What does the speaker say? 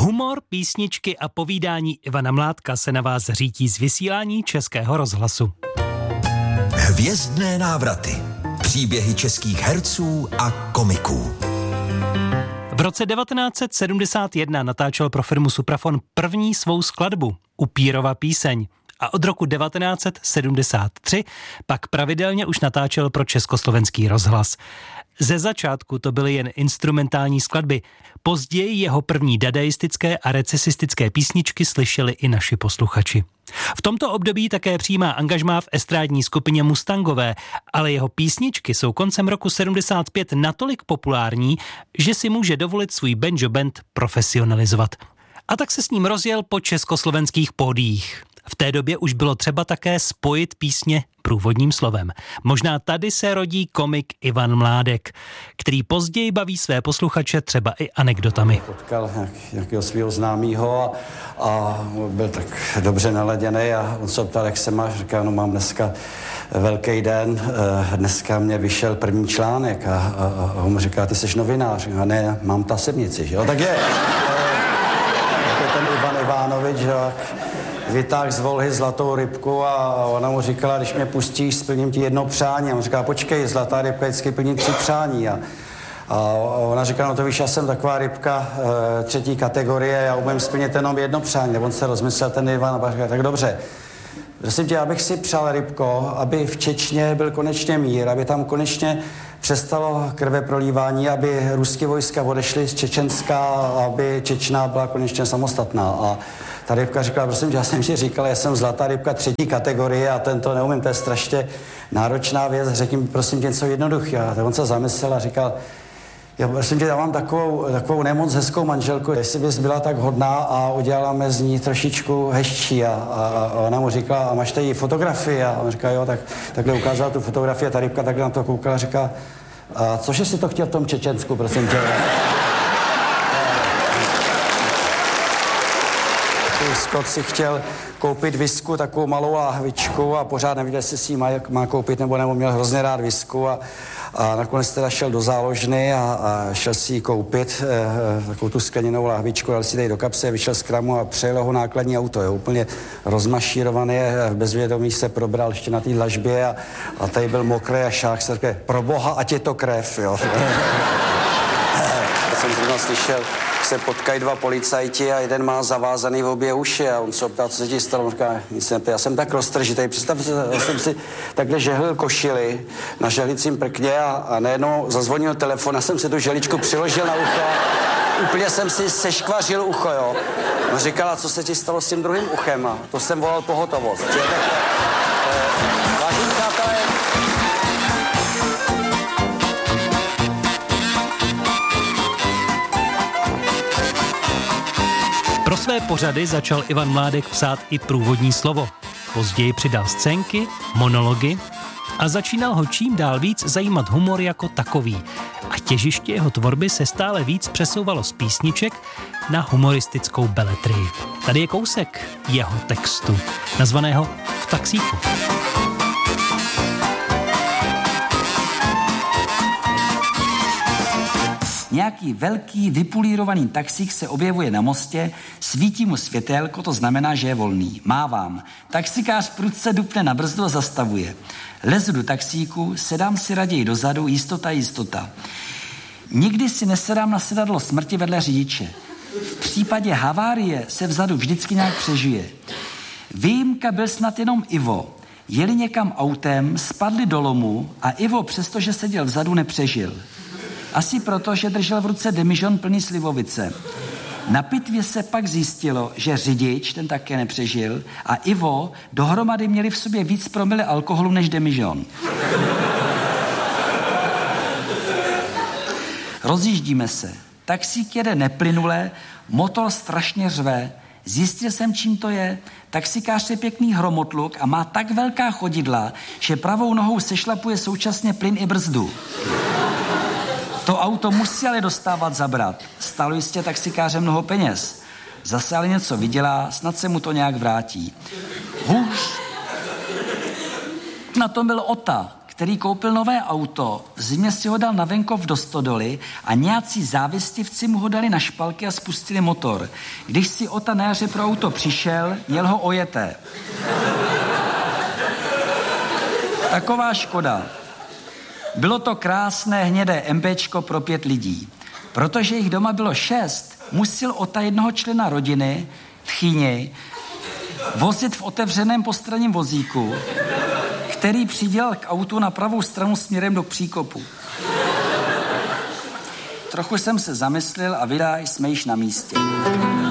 Humor, písničky a povídání Ivana Mládka se na vás řítí z vysílání Českého rozhlasu. Hvězdné návraty. Příběhy českých herců a komiků. V roce 1971 natáčel pro firmu Suprafon první svou skladbu Upírova píseň a od roku 1973 pak pravidelně už natáčel pro Československý rozhlas. Ze začátku to byly jen instrumentální skladby. Později jeho první dadaistické a recesistické písničky slyšeli i naši posluchači. V tomto období také přijímá angažmá v estrádní skupině Mustangové, ale jeho písničky jsou koncem roku 75 natolik populární, že si může dovolit svůj banjo band profesionalizovat. A tak se s ním rozjel po československých pódiích. V té době už bylo třeba také spojit písně průvodním slovem. Možná tady se rodí komik Ivan Mládek, který později baví své posluchače třeba i anekdotami. Potkal nějakého svého známýho a byl tak dobře naladěný a on se ptal, jak se máš. Říká, no mám dneska velký den, dneska mě vyšel první článek a on mu říká, ty jsi novinář. A ne, mám tasemnici, že jo? Tak je ten Ivan Ivánovič, že jo? Vytáhl z volhy zlatou rybku a ona mu říkala, když mě pustíš, splním ti jedno přání. A on říká, počkej, zlatá rybka vždycky plní 3 přání. A ona říká, no to víš, já jsem taková rybka 3. kategorie, já umím splnit jenom jedno přání. Nebo on se rozmyslel ten Ivan a říká, tak dobře. Prosím tě, abych si přál, rybko, aby v Čečně byl konečně mír, aby tam konečně přestalo krveprolívání, aby ruské vojska odešly z Čečenska, aby Čečna byla konečně samostatná. A ta rybka říkala, prosím tě, já jsem ti říkal, já jsem zlatá rybka 3. kategorie a tento neumím, to je strašně náročná věc, řekni mi prosím tě něco jednoduchého. A tak on se zamyslel a říkal, já prosím tě, já mám takovou nemoc hezkou manželku, jestli bys byla tak hodná a udělala z ní trošičku hezčí. A ona mu říkala, a máš tady fotografii? A on říká, jo, tak takhle ukázala tu fotografii a ta rybka takhle na to koukala a říká, a cože jsi to chtěl v tom Čečensku, prosím tě? Scott si chtěl koupit visku, takovou malou lahvičku a pořád nevěděl, jestli si ji má koupit nebo měl hrozně rád visku a nakonec teda šel do záložny a šel si ji koupit, takovou tu skleněnou lahvičku, dal si tady do kapsy, vyšel z kramu a přejelo ho nákladní auto, jo, úplně rozmašírovaný, v bezvědomí se probral ještě na té dlažbě a tady byl mokrý a šák se také, pro boha, ať je to krev, jo. Já jsem zrovna slyšel, se potkají 2 policajti a jeden má zavázaný v obě uši a on se optá, co se ti stalo. On říká, já jsem tak roztržitej, představte se, já jsem si takhle žehlil košili na žehlicím prkně a najednou zazvonil telefon a jsem si tu žehličku přiložil na ucho a úplně jsem si seškvařil ucho, jo. On říkala, co se ti stalo s tím druhým uchem a to jsem volal pohotovost. Vážení přátelé, pro své pořady začal Ivan Mládek psát i průvodní slovo. Později přidal scénky, monology a začínal ho čím dál víc zajímat humor jako takový. A těžiště jeho tvorby se stále víc přesouvalo z písniček na humoristickou beletrii. Tady je kousek jeho textu, nazvaného V taxíku. Nějaký velký vypulírovaný taxík se objevuje na mostě, svítí mu světélko, to znamená, že je volný. Mávám. Taxikář prudce dupne na brzdu a zastavuje. Lezu do taxíku, sedám si raději dozadu, jistota. Nikdy si nesedám na sedadlo smrti vedle řidiče. V případě havárie se vzadu vždycky nějak přežije. Výjimka byl snad jenom Ivo. Jeli někam autem, spadli do lomu a Ivo, přestože seděl vzadu, nepřežil. Asi proto, že držel v ruce demižon plný slivovice. Na pitvě se pak zjistilo, že řidič, ten také nepřežil, a Ivo dohromady měli v sobě víc promile alkoholu než demižon. Rozjíždíme se. Taxík jede neplynule, motor strašně řve. Zjistil jsem, čím to je. Taxikář je pěkný hromotluk a má tak velká chodidla, že pravou nohou sešlapuje současně plyn i brzdu. To auto musí ale dostávat zabrat. Stálo jistě taxikáře mnoho peněz. Zase ale něco vydělá, snad se mu to nějak vrátí. Hůř. Na tom byl Ota, který koupil nové auto, v zimě si ho dal na venkov do stodoly a nějací závistivci mu ho dali na špalky a spustili motor. Když si Ota na jaře pro auto přišel, měl ho ojeté. Taková škoda. Bylo to krásné hnědé MBčko pro 5 lidí. Protože jich doma bylo 6, musel Ota jednoho člena rodiny, tchýni, vozit v otevřeném postranním vozíku, který přidělal k autu na pravou stranu směrem do příkopu. Trochu jsem se zamyslel a vydá, jsme již na místě.